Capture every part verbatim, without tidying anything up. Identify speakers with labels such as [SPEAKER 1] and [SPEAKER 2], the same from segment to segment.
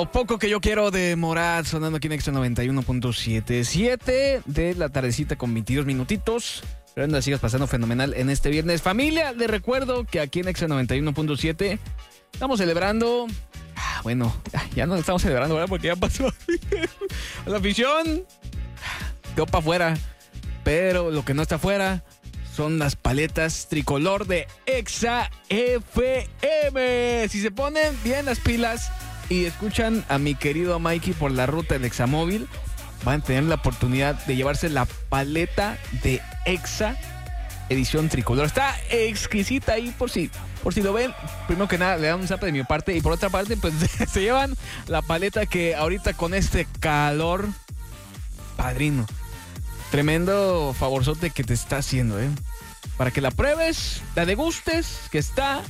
[SPEAKER 1] Poco que yo quiero de Morat sonando aquí en Extra noventa y uno punto siete. siete de la tardecita con veintidós minutitos. Espero que la sigas pasando fenomenal en este viernes. Familia, les recuerdo que aquí en Extra noventa y uno punto siete estamos celebrando. Ah, bueno, ya no estamos celebrando, ¿verdad? Porque ya pasó. La afición quedó para afuera. Pero lo que no está afuera son las paletas tricolor de Exa F M. Si se ponen bien las pilas y escuchan a mi querido Mikey por la ruta del Examóvil, van a tener la oportunidad de llevarse la paleta de Exa edición tricolor. Está exquisita ahí por si, por si lo ven. Primero que nada, le dan un zape de mi parte. Y por otra parte, pues se llevan la paleta que ahorita con este calor, padrino. Tremendo favorzote que te está haciendo, ¿eh? Para que la pruebes, la degustes, que está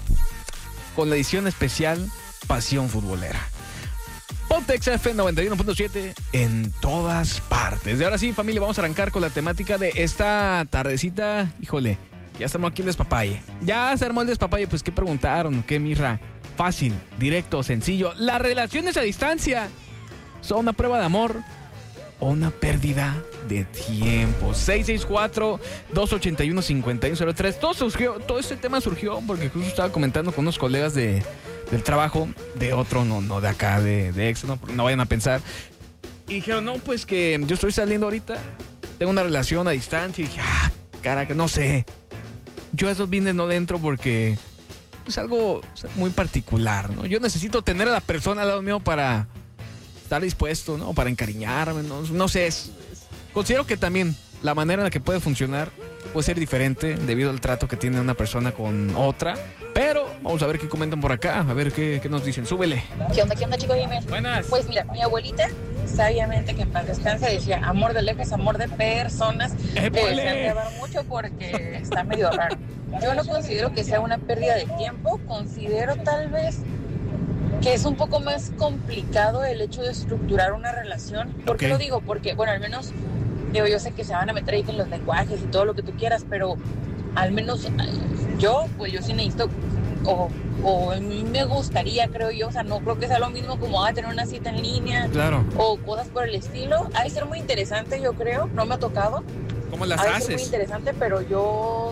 [SPEAKER 1] con la edición especial Pasión Futbolera. Ponte Exa F M noventa y uno punto siete en todas partes. Y ahora sí, familia, vamos a arrancar con la temática de esta tardecita. Híjole, ya estamos aquí el despapalle. Ya se armó el despapalle, pues ¿qué preguntaron? ¿Qué, Mirra? Fácil, directo, sencillo. ¿Las relaciones a distancia son una prueba de amor o una pérdida de tiempo? seis seis cuatro, dos ocho uno, cinco uno cero tres. Todo surgió, todo este tema surgió porque justo estaba comentando con unos colegas de, del trabajo, de otro, no, no de acá, de, de Exa, no, no vayan a pensar. Y dijeron, no, pues que yo estoy saliendo ahorita, tengo una relación a distancia. Y dije, ah, caraca, no sé. Yo a esos business no entro porque es algo muy particular, ¿no? Yo necesito tener a la persona al lado mío para estar dispuesto, ¿no? Para encariñarme, no, no sé. Es, es, considero que también la manera en la que puede funcionar puede ser diferente debido al trato que tiene una persona con otra. Pero vamos a ver qué comentan por acá, a ver qué, qué nos dicen. Súbele.
[SPEAKER 2] ¿Qué onda, qué onda, chicos?
[SPEAKER 1] Buenas.
[SPEAKER 2] Pues mira, mi abuelita, sabiamente, que en paz descanse, decía, amor de lejos, amor de personas. Eh, se llevar mucho porque está medio raro. Yo no considero que sea una pérdida de tiempo, considero tal vez que es un poco más complicado el hecho de estructurar una relación. ¿Por qué okay. lo digo? Porque, bueno, al menos, digo, yo sé que se van a meter ahí con los lenguajes y todo lo que tú quieras, pero al menos yo, pues yo sí necesito, o, o a mí me gustaría, creo yo, o sea, no creo que sea lo mismo como ah, tener una cita en línea,
[SPEAKER 1] claro,
[SPEAKER 2] o cosas por el estilo. Ha de ser muy interesante, yo creo, no me ha tocado.
[SPEAKER 1] ¿Cómo las
[SPEAKER 2] ha de
[SPEAKER 1] haces?
[SPEAKER 2] ser muy interesante, pero yo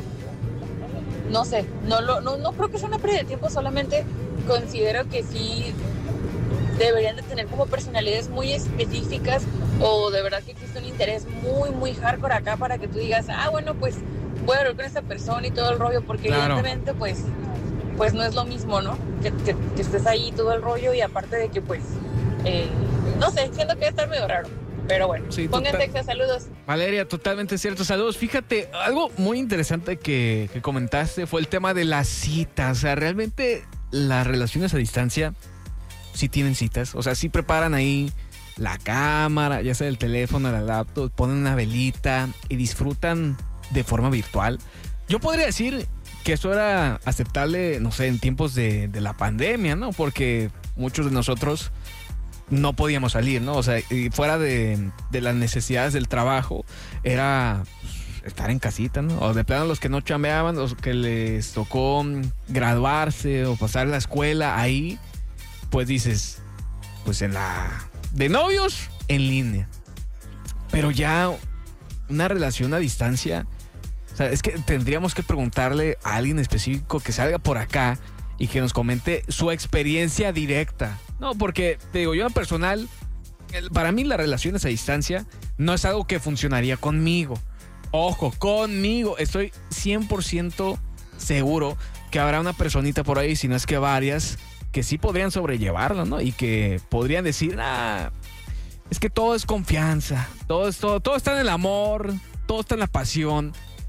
[SPEAKER 2] no sé, no, lo, no, no creo que sea una pérdida de tiempo, solamente considero que sí deberían de tener como personalidades muy específicas, o de verdad que existe un interés muy, muy hardcore acá para que tú digas, ah, bueno, pues voy a hablar con esta persona y todo el rollo, porque claro, evidentemente pues, pues no es lo mismo, ¿no? Que, que, que estés ahí todo el rollo y aparte de que pues, eh, no sé, siento que debe estar medio raro. Pero bueno, sí, pónganse Exa, saludos.
[SPEAKER 1] Valeria, totalmente cierto, saludos. Fíjate, algo muy interesante que, que comentaste fue el tema de las citas. O sea, realmente las relaciones a distancia sí tienen citas. O sea, sí preparan ahí la cámara, ya sea el teléfono, la laptop, ponen una velita y disfrutan de forma virtual. Yo podría decir que eso era aceptable, no sé, en tiempos de, de la pandemia, ¿no? Porque muchos de nosotros no podíamos salir, ¿no? O sea, y fuera de, de las necesidades del trabajo, era pues, estar en casita, ¿no? O de plano los que no chambeaban, los que les tocó graduarse o pasar la escuela, ahí, pues dices, pues en la... de novios, en línea. Pero ya una relación a distancia, o sea, es que tendríamos que preguntarle a alguien específico que salga por acá y que nos comente su experiencia directa. No, porque te digo, yo en personal, para mí las relaciones a distancia no es algo que funcionaría conmigo. Ojo, conmigo. Estoy cien por ciento seguro que habrá una personita por ahí, si no es que varias, que sí podrían sobrellevarlo, ¿no? Y que podrían decir, ah, es que todo es confianza, todo, es, todo, todo está en el amor, todo está en la pasión.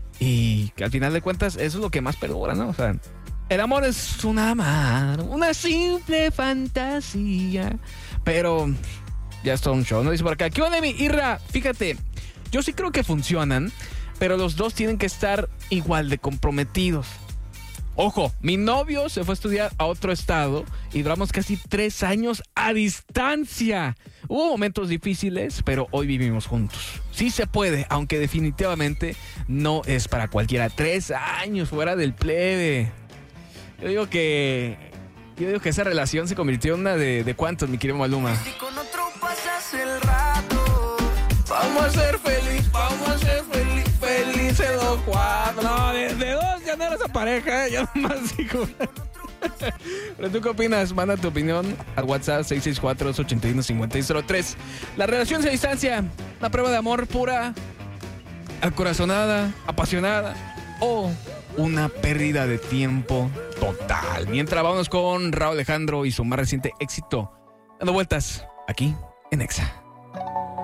[SPEAKER 1] Y que al final de cuentas eso es lo que más perdura, ¿no? O sea, el amor es una mar, una simple fantasía. Pero ya es todo un show, ¿no? Dice por acá, ¿qué onda, mi Irra? Fíjate, yo sí creo que funcionan, pero los dos tienen que estar igual de comprometidos. Ojo, mi novio se fue a estudiar a otro estado y duramos casi tres años a distancia. Hubo momentos difíciles, pero hoy vivimos juntos. Sí se puede, aunque definitivamente no es para cualquiera. Tres años fuera del plebe. Yo digo que Yo digo que esa relación se convirtió en una de, de cuántos, mi querido Maluma.
[SPEAKER 3] Si con otro pasas el rato,
[SPEAKER 1] Vamos a ser feliz, vamos a ser feliz, felices los cuatro. No, de, de dos ya no era esa pareja, ¿eh? Ya nomás digo. Pero tú qué opinas, manda tu opinión al WhatsApp seis seis cuatro, ocho uno, cinco seis cero tres. La relación a distancia, una prueba de amor pura, acorazonada, apasionada o una pérdida de tiempo total. Mientras vamos con Raúl Alejandro y su más reciente éxito, dando vueltas aquí en Exa.